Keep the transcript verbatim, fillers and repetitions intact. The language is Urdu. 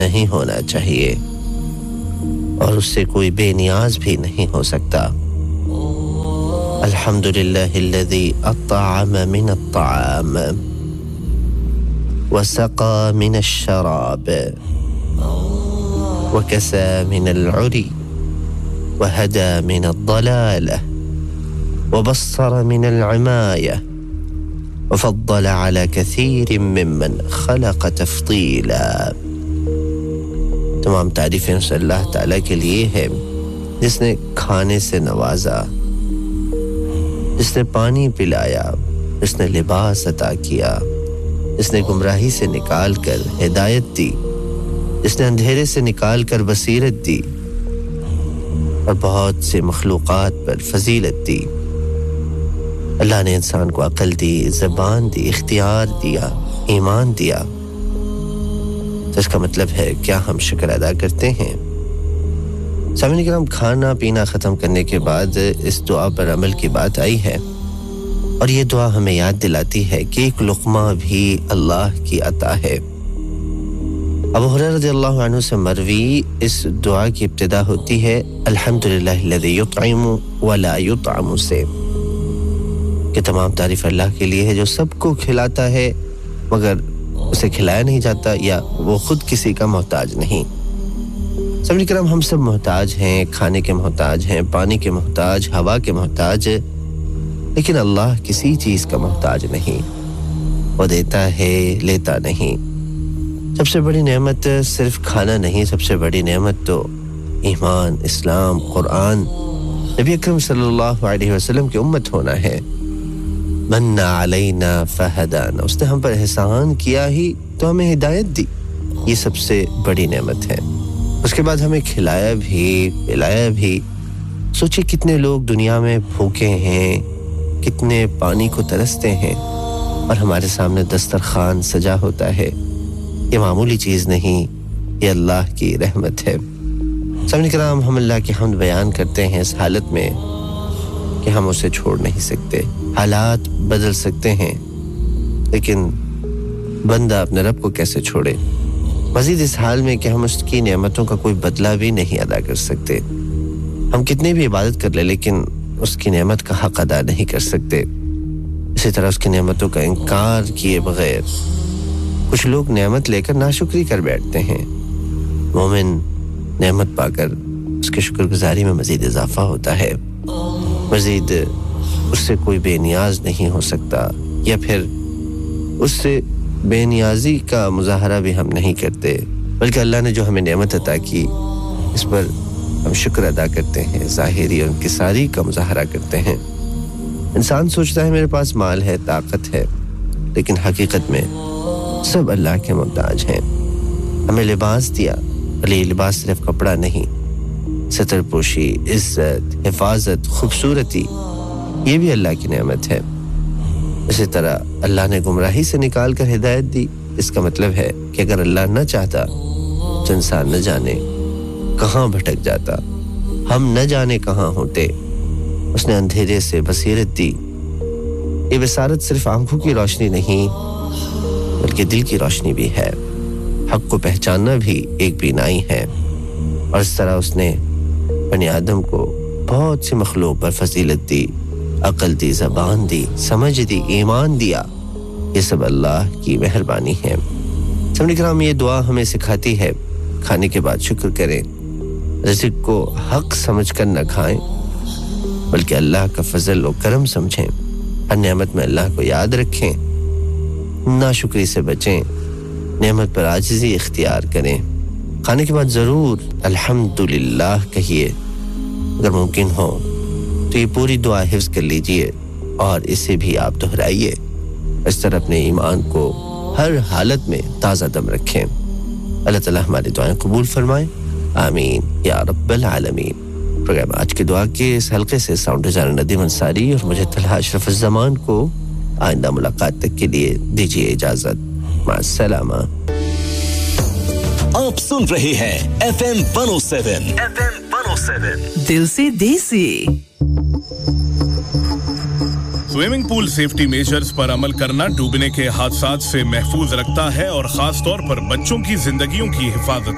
نہیں ہونا چاہیے اور اس سے کوئی بے نیاز بھی نہیں ہو سکتا الحمدللہ الذی اطعم من الطعام وسقى من الشراب وكسى من العري وهدى من الضلالة وبصر من العماية وفضل على كثير ممن خلق تفضيلا تمام تعریفیں اس اللہ تعالیٰ کے لیے ہے جس نے کھانے سے نوازا جس نے پانی پلایا جس نے لباس عطا کیا جس نے گمراہی سے نکال کر ہدایت دی جس نے اندھیرے سے نکال کر بصیرت دی اور بہت سے مخلوقات پر فضیلت دی اللہ نے انسان کو عقل دی زبان دی اختیار دیا ایمان دیا تو اس کا مطلب ہے کیا ہم شکر ادا کرتے ہیں سامعین کرام کھانا پینا ختم کرنے کے بعد اس دعا پر عمل کی بات آئی ہے اور یہ دعا ہمیں یاد دلاتی ہے کہ ایک لقمہ بھی اللہ کی عطا ہے ابو ہریرہ رضی اللہ عنہ سے مروی اس دعا کی ابتدا ہوتی ہے الحمدللہ الذی یطعم ولا یطعم سے کہ تمام تعریف اللہ کے لیے ہے جو سب کو کھلاتا ہے مگر اسے کھلایا نہیں جاتا یا وہ خود کسی کا محتاج نہیں سامعین کرام ہم سب محتاج ہیں کھانے کے محتاج ہیں پانی کے محتاج ہوا کے محتاج لیکن اللہ کسی چیز کا محتاج نہیں وہ دیتا ہے لیتا نہیں سب سے بڑی نعمت صرف کھانا نہیں سب سے بڑی نعمت تو ایمان اسلام قرآن نبی اکرم صلی اللہ علیہ وسلم کی امت ہونا ہے من علینا فہدانا اس نے ہم پر احسان کیا ہی تو ہمیں ہدایت دی یہ سب سے بڑی نعمت ہے اس کے بعد ہمیں کھلایا بھی پلایا بھی سوچے کتنے لوگ دنیا میں بھوکے ہیں کتنے پانی کو ترستے ہیں اور ہمارے سامنے دسترخوان سجا ہوتا ہے یہ معمولی چیز نہیں یہ اللہ کی رحمت ہے سامعین کرام ہم اللہ کی حمد بیان کرتے ہیں اس حالت میں کہ ہم اسے چھوڑ نہیں سکتے حالات بدل سکتے ہیں لیکن بندہ اپنے رب کو کیسے چھوڑے مزید اس حال میں کہ ہم اس کی نعمتوں کا کوئی بدلہ بھی نہیں ادا کر سکتے ہم کتنی بھی عبادت کر لیں لیکن اس کی نعمت کا حق ادا نہیں کر سکتے اسی طرح اس کی نعمتوں کا انکار کیے بغیر کچھ لوگ نعمت لے کر ناشکری کر بیٹھتے ہیں مومن نعمت پا کر اس کے شکر گزاری میں مزید اضافہ ہوتا ہے مزید اس سے کوئی بے نیاز نہیں ہو سکتا یا پھر اس سے بے نیازی کا مظاہرہ بھی ہم نہیں کرتے بلکہ اللہ نے جو ہمیں نعمت عطا کی اس پر ہم شکر ادا کرتے ہیں ظاہری اور انکساری کا مظاہرہ کرتے ہیں انسان سوچتا ہے میرے پاس مال ہے طاقت ہے لیکن حقیقت میں سب اللہ کے محتاج ہیں ہمیں لباس دیا اور یہ لباس صرف کپڑا نہیں ستر پوشی عزت حفاظت خوبصورتی یہ بھی اللہ کی نعمت ہے اسی طرح اللہ نے گمراہی سے نکال کر ہدایت دی اس کا مطلب ہے کہ اگر اللہ نہ چاہتا تو انسان نہ جانے کہاں بھٹک جاتا ہم نہ جانے کہاں ہوتے اس نے اندھیرے سے بصیرت دی یہ بصارت صرف آنکھوں کی روشنی نہیں بلکہ دل کی روشنی بھی ہے حق کو پہچاننا بھی ایک بینائی ہے اور اس طرح اس نے بنی آدم کو بہت سی مخلوق پر فضیلت دی عقل دی زبان دی سمجھ دی ایمان دیا یہ سب اللہ کی مہربانی ہے سامعین کرام یہ دعا ہمیں سکھاتی ہے کھانے کے بعد شکر کریں رزق کو حق سمجھ کر نہ کھائیں بلکہ اللہ کا فضل و کرم سمجھیں ہر نعمت میں اللہ کو یاد رکھیں ناشکری سے بچیں نعمت پر عاجزی اختیار کریں کھانے کے بعد ضرور الحمدللہ کہیے اگر ممکن ہو تو یہ پوری دعا حفظ کر لیجئے اور اسے بھی آپ دہرائیے اس طرح اپنے ایمان کو ہر حالت میں تازہ دم رکھیں اللہ تعالیٰ ہماری دعائیں قبول فرمائے آمین یا رب العالمین پروگرام آج کی دعا کے اس حلقے سے ساؤنڈ ڈیزائنر ندیم انصاری اور مجھے طلحہ اشرف الزمان کو آئندہ ملاقات تک کے لیے دیجیے اجازت مع السلامہ آپ سن رہے ہیں ایف ایم ون او سیون ایف ایم ون او سیون دل سے دیسی سوئمنگ پول سیفٹی میجرز پر عمل کرنا ڈوبنے کے حادثات سے محفوظ رکھتا ہے اور خاص طور پر بچوں کی زندگیوں کی حفاظت